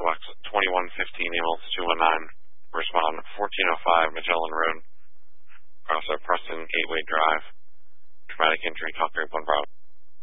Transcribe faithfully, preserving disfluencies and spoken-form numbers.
Wax twenty-one fifteen, ambulance two one nine, respond fourteen oh five Magellan Road, also Preston Gateway Drive, traumatic injury, Cockpit one Bravo.